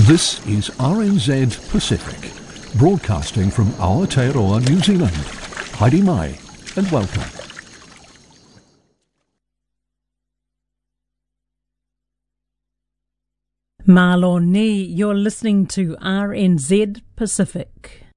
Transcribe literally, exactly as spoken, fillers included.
This is R N Z Pacific, broadcasting from Aotearoa, New Zealand. Haere mai, and welcome. Malo ni, you're listening to R N Z Pacific.